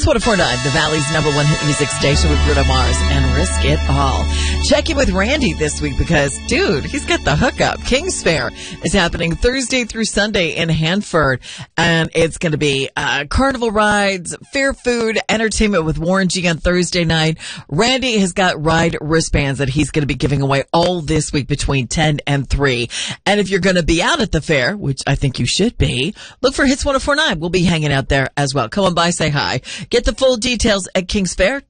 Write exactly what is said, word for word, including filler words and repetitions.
one oh four point nine, the Valley's number one hit music station with Bruno Mars and Risk It All. Check in with Randy this week because, dude, he's got the hookup. King's Fair is happening Thursday through Sunday in Hanford, and it's going to be uh, carnival rides, fair food, entertainment with Warren G on Thursday night. Randy has got ride wristbands that he's going to be giving away all this week between ten and three. And if you're going to be out at the fair, which I think you should be, look for Hits one oh four point nine. We'll be hanging out there as well. Come on by, say hi. Get the full details at kings fair